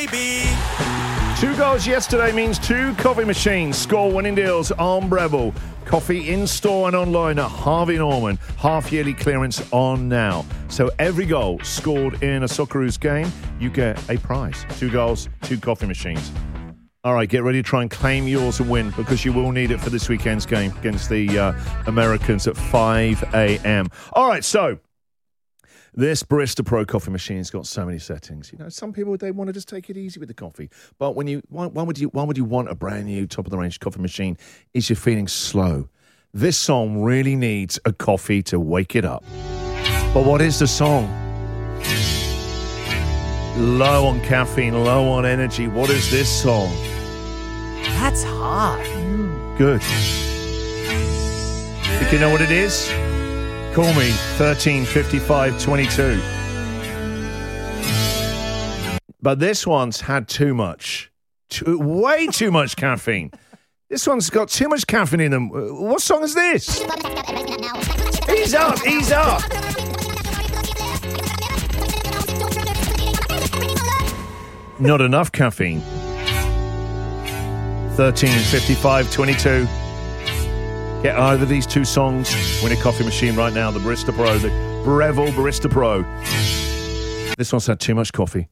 baby. 2 goals yesterday means 2 coffee machines. Score winning deals on Breville. Coffee in store and online at Harvey Norman. Half-yearly clearance on now. So every goal scored in a Socceroos game, you get a prize. 2 goals, 2 coffee machines. All right, get ready to try and claim yours and win, because you will need it for this weekend's game against the Americans at 5 a.m. All right, so this Barista Pro coffee machine's got so many settings. You know, some people, they want to just take it easy with the coffee. But why would you want a brand new top-of-the-range coffee machine if you're feeling slow? This song really needs a coffee to wake it up. But what is the song? Low on caffeine, low on energy. What is this song? That's hard. Good. Think you know what it is? Call me, 13 55 22. But this one's had too much. Way too much caffeine. This one's got too much caffeine in them. What song is this? Ease up, ease up. Not enough caffeine. 13 55 22. Get either of these 2 songs, win a coffee machine right now, the Barista Pro, the Breville Barista Pro. This one's had too much coffee.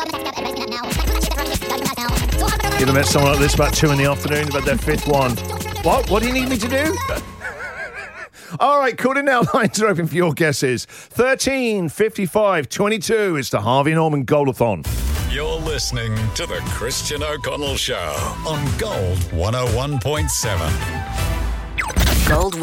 Give them someone like this about 2 in the afternoon, about their 5th one. What? What do you need me to do? All right, call in now. Lines are open for your guesses. 13 55 22 is the Harvey Norman Goal-a-thon. You're listening to the Christian O'Connell Show on Gold 101.7. Gold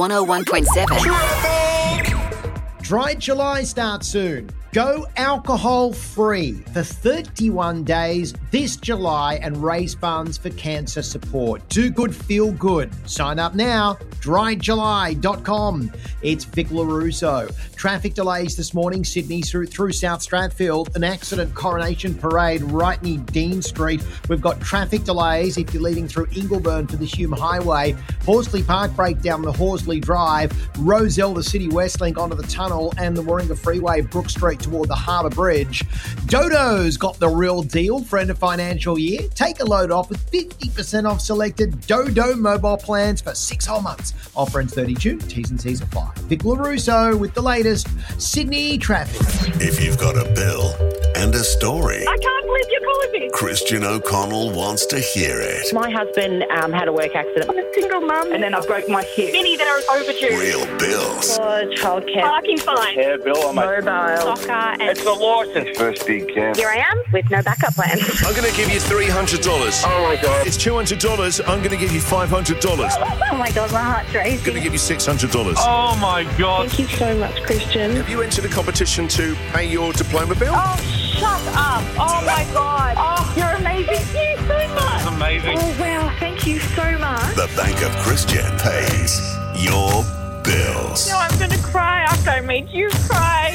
101.7. Dry July starts soon. Go alcohol free for 31 days this July and raise funds for cancer support. Do good, feel good. Sign up now. dryjuly.com. It's Vic LaRusso. Traffic delays this morning, Sydney through South Stratfield. An accident, Coronation Parade right near Dean Street. We've got traffic delays if you're leading through Ingleburn for the Hume Highway. Horsley Park breakdown the Horsley Drive. Rozelle, the City West Link onto the tunnel, and the Warringah Freeway, Brook Street toward the Harbour Bridge. Dodo's got the real deal for end of financial year. Take a load off with 50% off selected Dodo mobile plans for 6 whole months. Offer ends 30 June. T's and C's apply. Vic LaRusso with the latest Sydney traffic. If you've got a bill and a story, I can't believe you're calling me. Christian O'Connell wants to hear it. My husband had a work accident. I'm a single mum, and then I broke my hip. Many that are overdue. Real bills. Childcare. Parking fine. Yeah, Bill, Mobile. Soccer. And it's the license first big camp. here I am with no backup plan. I'm going to give you $300. Oh, my God. It's $200. I'm going to give you $500. Oh my God, my heart's I'm going to racing. give you $600. Oh, my God. Thank you so much, Christian. Have you entered a competition to pay your diploma bill? Oh, shut up. Oh my God. Oh, you're amazing. Thank you so much. Amazing. Oh, wow. Thank you so much. The Bank of Christian pays your bills. No, I'm going to cry after I made you cry.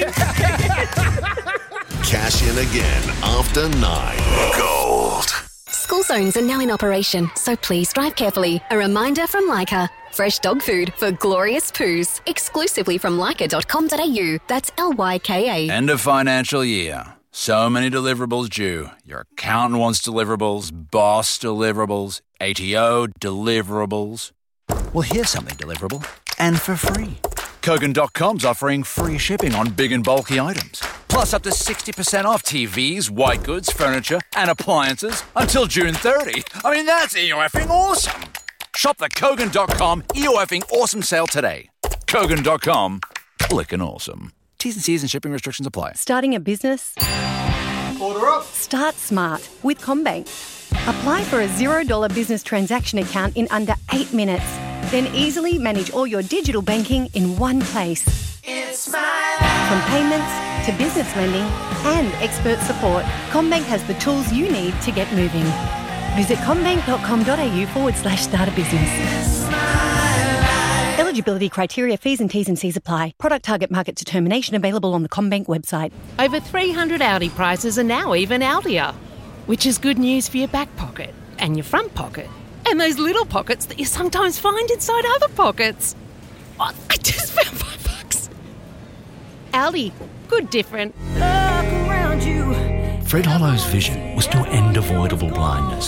Cash in again after 9. Gold. School zones are now in operation, so please drive carefully. A reminder from Leica. Fresh dog food for glorious poos. Exclusively from leica.com.au. That's LYKA. End of financial year. So many deliverables due. Your accountant wants deliverables, boss deliverables, ATO deliverables. Well, here's something deliverable, and for free. Kogan.com's offering free shipping on big and bulky items. Plus up to 60% off TVs, white goods, furniture, and appliances until June 30. I mean, that's EOFing awesome. Shop the Kogan.com EOFing awesome sale today. Kogan.com, clickin' awesome. T's and C's and shipping restrictions apply. Starting a business? Order up. Start smart with CommBank. Apply for a $0 business transaction account in under 8 minutes. Then easily manage all your digital banking in one place. It's my life. From payments to business lending and expert support, CommBank has the tools you need to get moving. Visit commbank.com.au/start a business. Eligibility criteria, fees and T's and C's apply. Product target market determination available on the CommBank website. Over 300 Audi prices are now even Audier, which is good news for your back pocket and your front pocket and those little pockets that you sometimes find inside other pockets. Oh, I just found $5. Audi, good different. Look around you. Fred Hollow's vision was to end avoidable blindness.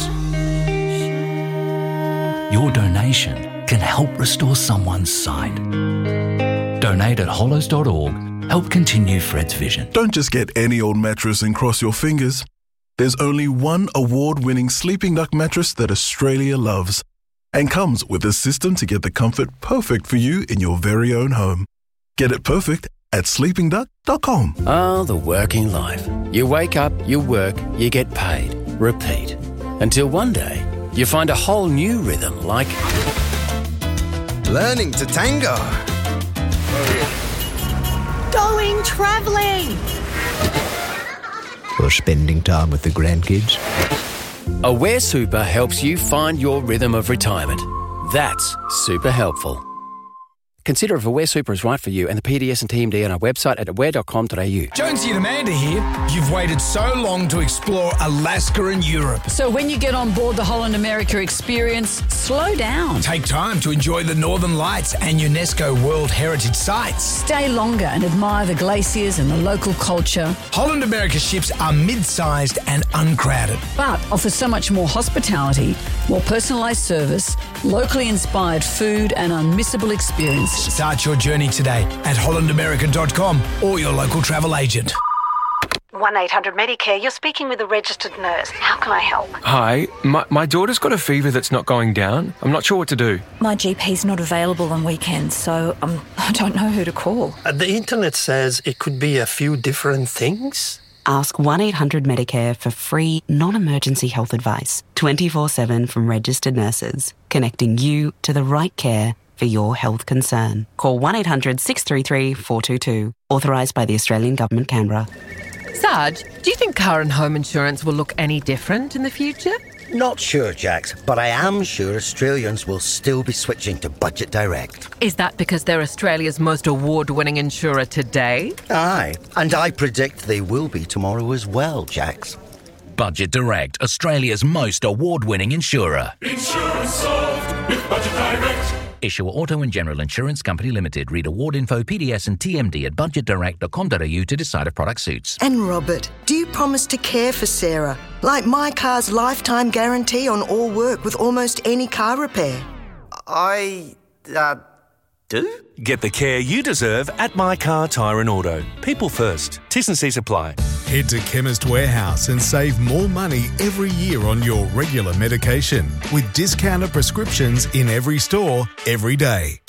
Your donation can help restore someone's sight. Donate at hollows.org. Help continue Fred's vision. Don't just get any old mattress and cross your fingers. There's only one award-winning Sleeping Duck mattress that Australia loves and comes with a system to get the comfort perfect for you in your very own home. Get it perfect at sleepingduck.com. Oh, the working life. You wake up, you work, you get paid. Repeat. Until one day, you find a whole new rhythm like learning to tango. Going travelling. Or spending time with the grandkids. Aware Super helps you find your rhythm of retirement. That's super helpful. Consider if Aware Super is right for you and the PDS and TMD on our website at aware.com.au. Jonesy and Amanda here. You've waited so long to explore Alaska and Europe. So when you get on board the Holland America experience, slow down. Take time to enjoy the Northern Lights and UNESCO World Heritage Sites. Stay longer and admire the glaciers and the local culture. Holland America ships are mid-sized and uncrowded, but offer so much more hospitality, more personalised service, locally inspired food and unmissable experience. Start your journey today at hollandamerica.com or your local travel agent. 1-800-Medicare, you're speaking with a registered nurse. How can I help? Hi, my daughter's got a fever that's not going down. I'm not sure what to do. My GP's not available on weekends, so I don't know who to call. The internet says it could be a few different things. Ask 1-800-Medicare for free, non-emergency health advice, 24/7 from registered nurses, connecting you to the right care for your health concern. Call 1-800-633-422. Authorised by the Australian Government, Canberra. Sarge, do you think car and home insurance will look any different in the future? Not sure, Jax, but I am sure Australians will still be switching to Budget Direct. Is that because they're Australia's most award-winning insurer today? Aye, and I predict they will be tomorrow as well, Jax. Budget Direct, Australia's most award-winning insurer. Insurance solved with Budget Direct. Issuer Auto and General Insurance Company Limited. Read award info, PDS and TMD at budgetdirect.com.au to decide if product suits. And Robert, do you promise to care for Sarah? Like my car's lifetime guarantee on all work with almost any car repair. I do? Get the care you deserve at My Car Tyre and Auto. People first. T&Cs apply. Head to Chemist Warehouse and save more money every year on your regular medication with discounted prescriptions in every store, every day.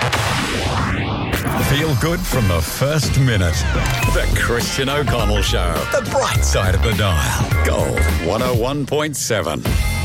Feel good from the first minute. The Christian O'Connell Show. The bright side of the dial. Gold 101.7.